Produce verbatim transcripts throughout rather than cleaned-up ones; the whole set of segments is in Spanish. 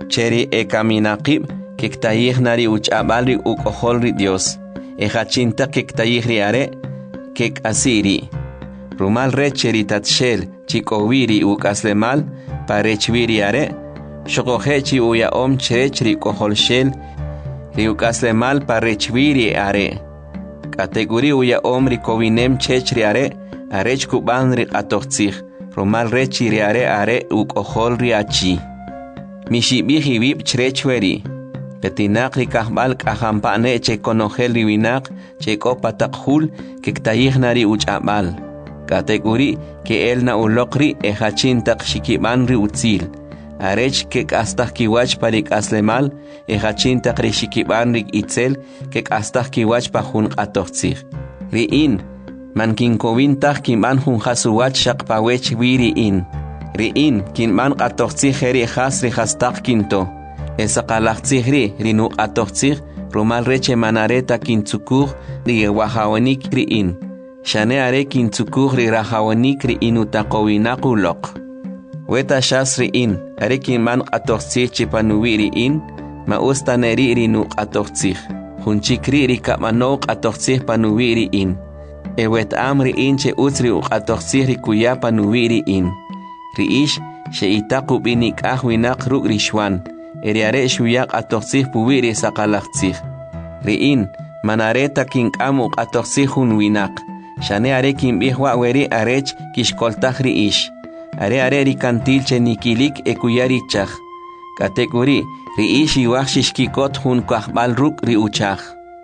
cheri e caminaqib kektayih nari uchabalri ukoholri Dios ejachinta kektayihri are kek asiri rumal re cheri tatshel chikowiri ukaslemal parechviri are shokohechi uya om cherechri koholshel riukaslemal parechviri are kategori uya om rikovinem chechri are arech kubanri atochtzih rumal re chiri are are ukoholri achi mishibihi vip cherechweri Petinak rikahbal kahampane che konogel riwinak che kopatakhul kektayih uchabal. Kategori ke el na ulokri e hachin tak shikiban ri utzil. Arech kek astah kiwach parik aslemal e hachin tak ri shikiban rik itzel kek astah kiwach pahun atochtzir. Riin man kinkovin tak kiman hun hasuwach shakpawech wiriin. Riin kinman atochtzir heri has ri hastak kinto. Esa kalachtzihri rinu atochtzih rumal reche manareta kintzukur ri wahawanik riin. Shane are kintzukur ri rahawanik riin utakowinakulok. Weta shas riin are kinman atochtzih chipanuwi riin ma ustaneri rinu atochtzih. Hunchikri ri kamanok atochtzih panuwi riin. Ewet am riin che utri atochtzih ri kuya panuwi riin. Riish she itaku binik ahwinak ruk rishwan. Eriare shuyak atochtzih puwiri sakalachtzih. Riin, manareta king amuk atochtzih hun winak. Shane are kin bihwa weri arech kishkoltach riish. Are are rikantil che nikilik ekuyarichach. Kategori, riish iwach shishkikot hun kahbal ruk riuchach.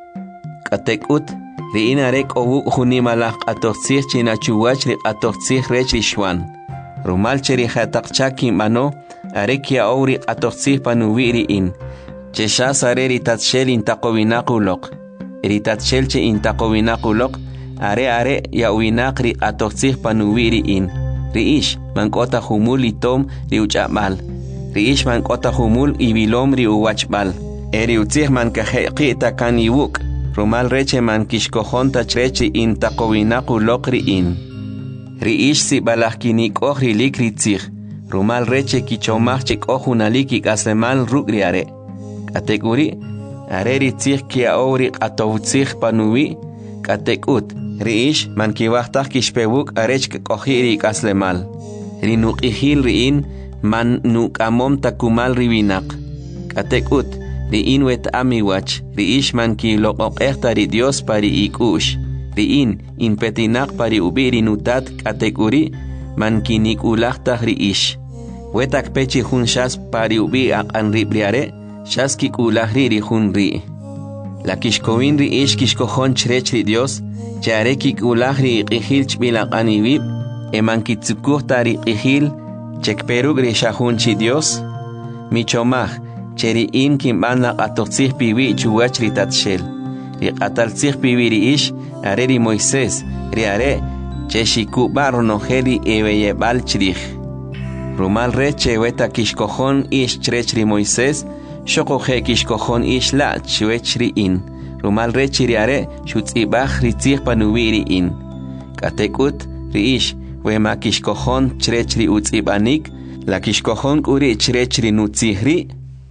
Katekut, riin arek owuk hunimalach atochtzih chinachuwach ri atochtzih rech rishwan. Rumal cheri hatakchak kimano, Arekia auri atochtzih panuwiri in. Cheshas are ritatshel intakowinakulok. Ritatshel che intakowinakulok. Are are yawinak ri atochtzih panuwiri in. Riish mankota humul itom riuchamal. Riish mankota humul ibilom riuwachbal. Eri utzih mankaheqi takaniwuk. Rumal reche mankishkohon tachrechi intakowinakulok ri in. Riish si balahkinik ohri lik ritzih. Rumal reche kichomach chik ojunalik aslemal rugriare. Kategori are ritzih kia ori atovtzih panuwi. Katekut riish man kiwachtach kishpewuk arech kohiri aslemal. Rinuk ihil riin man nuk amom takumal riwinak. Katekut riin wet amiwach riish man ki lokok ehtari Dios pari ikush. Riin impetinak pari ubiri nutat kategori man kinik ulachtach riish. Wetak pechi hun shas pari ubi akan ribriare, shas kik ulahri hun ri. La kishkowin ri ish kishkohon chrech ri Dios, chare kik ulahri ikihil chbilak anivib, eman kitzukuh tari ikihil, chekperug ri shahun chi Dios. Michomach, cheri in kimban la atotzih piwi chuwach ri tatshel. Ri ataltzih piwi ri ish, are ri Moisés, ri are, cheshiku barronojeli ebeyebal chrich. Rumal reche weta kishkohon ish chrechri Moisés, shokohe kishkohon ish la chwechri in. Rumal reche riare shutzibach ritzih panuwiri in. Katekut riish wema kishkohon chrechri utzibanik, la kishkohon uri chrechri nutzihri.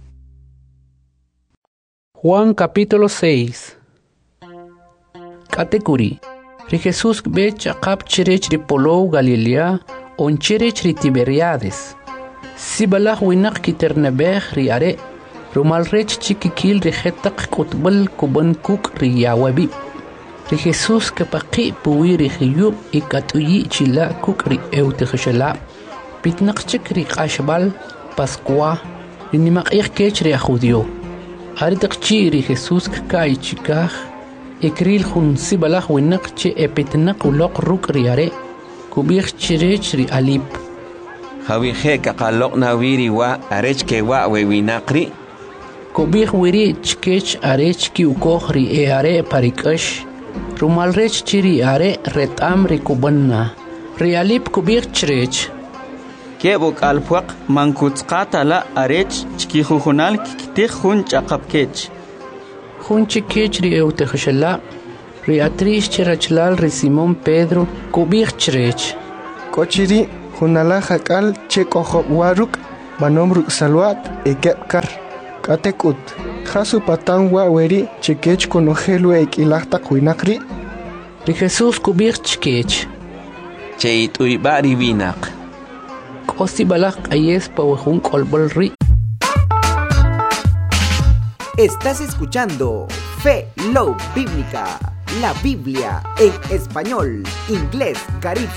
Juan capítulo seis. Katekuri. Ri Jesús bech akap chrechri polou Galilea, on cherech ri Tiberiades. Sibalah winak kiternebeh ri are, rumal rech chikikil ri hetak kutbal kuban kuk ri yawabi. Ri Jesus kapaki puwi ri hiyub ikatuyi chila kuk ri eutikhishala. Pitnak chik ri kashbal paskwa, ri nimak ik kech ri ahudio. Haritak chi ri Jesus kai chikah, ikril hun sibalah winak chi epitnak ulok ruk ri are, kubir chirech ri alip. Hawihe kakalok na wiri wa arech ke wa wewinakri. Kubir wiri chkech arech ki ukoh ri e are parikash. Rumal rech chiri are retam ri kubanna. Ri alip kubir chirech. Kebuk alpuak mankutskata la arech chki huhunal kikitih hun chakapkech. Hun chikech ri eutekhishala. Ri atrish chirachlal ri Simón Pedro kubir chirech. Kochiri hunala hakal chekoho waruk manomruk salwat ekepkar katekut jasu patangwa weri chikech konojelu ekilahta kuinakri Ri Jesús kubir chkech Cheit uibari vinak. Kosi balak ayes pawejun kolbol ri Estás escuchando Fe Love Bíblica, la Biblia en español, inglés, caribe.